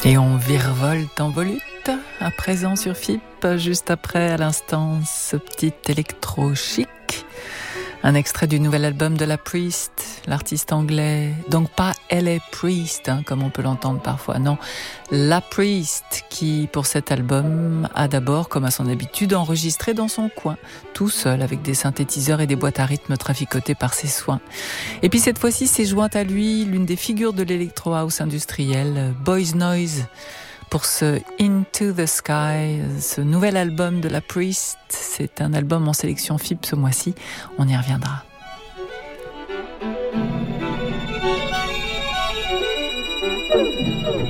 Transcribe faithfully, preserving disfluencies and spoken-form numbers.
Et on virevolte en volute, à présent sur F I P, juste après, à l'instant, ce petit électro chic. Un extrait du nouvel album de La Priest, l'artiste anglais. Donc pas L A Priest, hein, comme on peut l'entendre parfois. Non, La Priest, qui pour cet album a d'abord, comme à son habitude, enregistré dans son coin, tout seul, avec des synthétiseurs et des boîtes à rythme traficotées par ses soins. Et puis cette fois-ci, s'est jointe à lui l'une des figures de l'électro house industriel, Boys Noise, pour ce Into the Sky, ce nouvel album de La Priest. C'est un album en sélection F I P ce mois-ci. On y reviendra.